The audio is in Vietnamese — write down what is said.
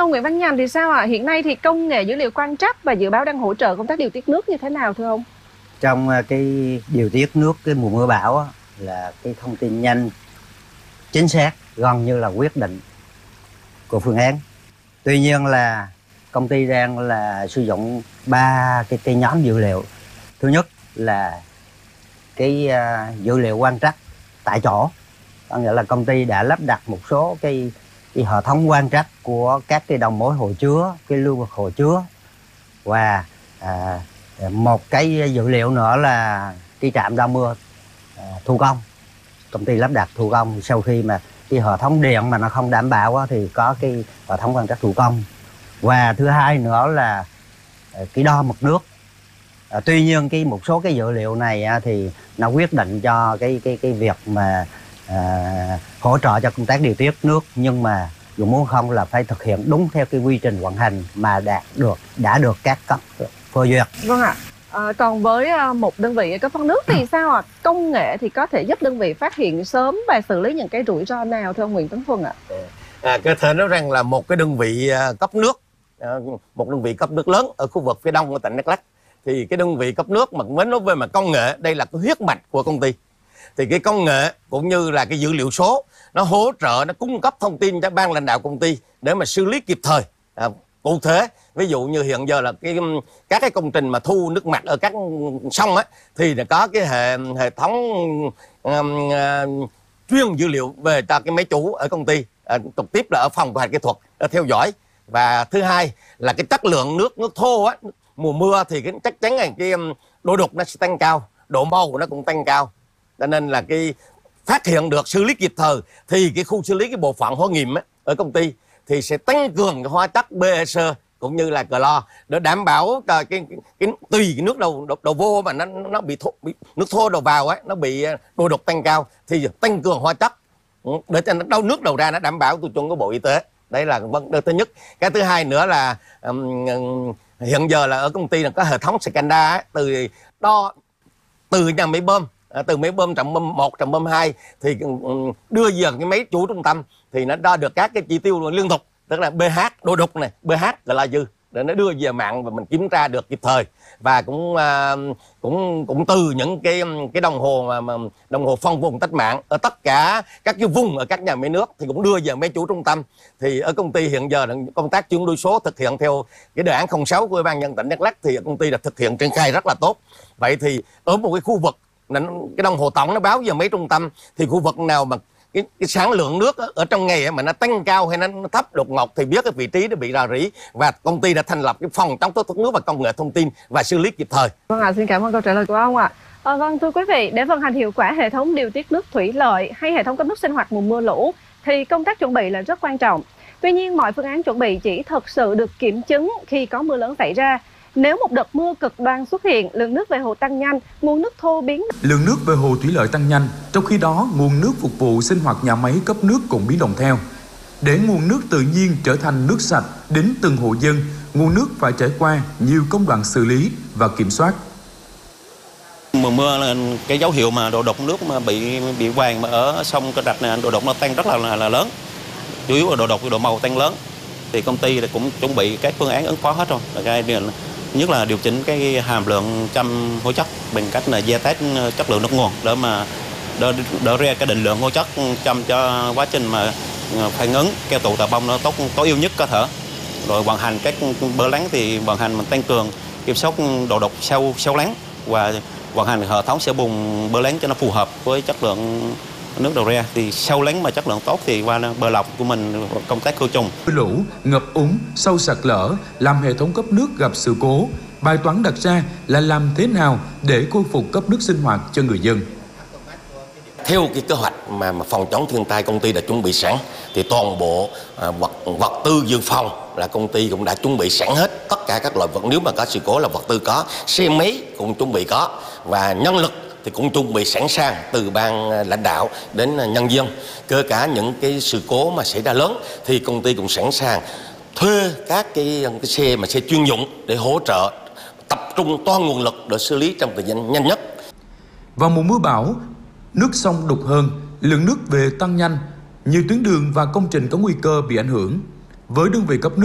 ông Nguyễn Văn Nhành thì sao ạ? Hiện nay thì công nghệ dữ liệu quan trắc và dự báo đang hỗ trợ công tác điều tiết nước như thế nào thưa ông? Trong cái điều tiết nước cái mùa mưa bão á, là cái thông tin nhanh, chính xác, gần như là quyết định của phương án. Tuy nhiên là công ty đang là sử dụng 3 cái nhóm dữ liệu. Thứ nhất là cái dữ liệu quan trắc tại chỗ, có nghĩa là công ty đã lắp đặt một số cái hệ thống quan trắc của các cái đầu mối hồ chứa, cái lưu vực hồ chứa, và một cái dữ liệu nữa là cái trạm đo mưa thu công. Công ty lắp đặt thu công, sau khi mà cái hệ thống điện mà nó không đảm bảo á, thì có cái hệ thống quan trắc thu công. Và thứ hai nữa là cái đo mực nước. Tuy nhiên một số cái dữ liệu này thì nó quyết định cho cái việc mà hỗ trợ cho công tác điều tiết nước, nhưng mà dù muốn không là phải thực hiện đúng theo cái quy trình vận hành mà đã được các cấp phê duyệt. Vâng ạ. Còn với một đơn vị cấp thoát nước thì sao ạ? Công nghệ thì có thể giúp đơn vị phát hiện sớm và xử lý những cái rủi ro nào thưa ông Nguyễn Tấn Thuần ạ? Có thể nói rằng là một cái đơn vị cấp nước, một đơn vị cấp nước lớn ở khu vực phía đông của tỉnh Đắk Lắk, thì cái đơn vị cấp nước mà mới nói về mà công nghệ, đây là cái huyết mạch của công ty. Thì cái công nghệ cũng như là cái dữ liệu số nó hỗ trợ, nó cung cấp thông tin cho ban lãnh đạo công ty để mà xử lý kịp thời. Cụ thể, ví dụ như hiện giờ là các cái công trình mà thu nước mặt ở các sông á, thì có cái hệ thống chuyên dữ liệu về cho cái máy chủ ở công ty, trực tiếp là ở phòng quản kỹ thuật theo dõi. Và thứ hai là cái chất lượng nước thô á, mùa mưa thì chắc chắn là cái độ đục nó sẽ tăng cao, độ màu của nó cũng tăng cao, cho nên là cái phát hiện được, xử lý kịp thời thì cái khu xử lý, cái bộ phận hóa nghiệm á, ở công ty thì sẽ tăng cường cái hóa chất PEC cũng như là clo để đảm bảo cho cái tùy cái nước đầu vô mà nó bị nước thô đầu vào ấy, nó bị độ đục tăng cao thì tăng cường hóa chất để cho nó nước đầu ra nó đảm bảo tiêu chuẩn của Bộ Y tế. Đấy là vấn đề thứ nhất. Cái thứ hai nữa là hiện giờ là ở công ty là có hệ thống SCADA từ nhà máy bơm, từ máy bơm trạm bơm 1, trạm bơm 2 thì đưa về cái máy chủ trung tâm thì nó đo được các cái chỉ tiêu liên tục, tức là pH độ đục này, pH là dư, để nó đưa về mạng và mình kiểm tra được kịp thời. Và cũng từ những cái đồng hồ mà đồng hồ phân vùng tách mạng ở tất cả các cái vùng ở các nhà máy nước thì cũng đưa về máy chủ trung tâm. Thì ở công ty hiện giờ công tác chuyển đổi số thực hiện theo cái đề án 06 của Ủy ban nhân dân tỉnh Đắk Lắk thì công ty đã thực hiện triển khai rất là tốt. Vậy thì ở một cái khu vực cái đồng hồ tổng nó báo về mấy trung tâm, thì khu vực nào mà cái sản lượng nước ở trong ngày mà nó tăng cao hay nó thấp đột ngột thì biết cái vị trí nó bị rò rỉ, và công ty đã thành lập cái phòng chống thoát nước và công nghệ thông tin và xử lý kịp thời. Vâng ạ, xin cảm ơn câu trả lời của ông ạ. Vâng, thưa quý vị, để vận hành hiệu quả hệ thống điều tiết nước thủy lợi hay hệ thống cấp nước sinh hoạt mùa mưa lũ thì công tác chuẩn bị là rất quan trọng. Tuy nhiên, mọi phương án chuẩn bị chỉ thực sự được kiểm chứng khi có mưa lớn xảy ra. Nếu một đợt mưa cực đoan xuất hiện, lượng nước về hồ tăng nhanh, nguồn nước thô biến. Lượng nước về hồ thủy lợi tăng nhanh, trong khi đó nguồn nước phục vụ sinh hoạt nhà máy cấp nước cũng biến động theo. Để nguồn nước tự nhiên trở thành nước sạch đến từng hộ dân, nguồn nước phải trải qua nhiều công đoạn xử lý và kiểm soát. Mùa mưa là cái dấu hiệu mà độ đục nước mà bị vàng mà ở sông Kênh Rạch này, độ đục nó tăng rất là lớn. Chủ yếu là độ đục, độ màu tăng lớn. Thì công ty cũng chuẩn bị các phương án ứng phó hết rồi. Nhất là điều chỉnh cái hàm lượng chăm hóa chất bằng cách là gia test chất lượng nước nguồn để mà đỡ ra cái định lượng hóa chất chăm cho quá trình mà phản ứng keo tụ tà bông nó tối ưu nhất có thể. Rồi vận hành các bơ lắng thì vận hành mình tăng cường kiểm soát độ đục sau lắng và vận hành hệ thống sẽ bùng bơ lắng cho nó phù hợp với chất lượng nước đầu ra. Thì sau lắng mà chất lượng tốt thì qua bờ lọc của mình công tác khử trùng. Lũ, ngập úng, sâu sạt lở làm hệ thống cấp nước gặp sự cố. Bài toán đặt ra là làm thế nào để khôi phục cấp nước sinh hoạt cho người dân. Theo cái kế hoạch mà phòng chống thiên tai công ty đã chuẩn bị sẵn thì toàn bộ vật tư dự phòng là công ty cũng đã chuẩn bị sẵn hết, tất cả các loại vật, nếu mà có sự cố là vật tư có, xe máy cũng chuẩn bị có, và nhân lực thì cũng chuẩn bị sẵn sàng từ ban lãnh đạo đến nhân dân. Kể cả những cái sự cố mà xảy ra lớn thì công ty cũng sẵn sàng thuê các cái xe chuyên dụng để hỗ trợ, tập trung toàn nguồn lực để xử lý trong thời gian nhanh nhất. Vào mùa mưa bão, nước sông đục hơn, lượng nước về tăng nhanh, nhiều tuyến đường và công trình có nguy cơ bị ảnh hưởng. Với đơn vị cấp nước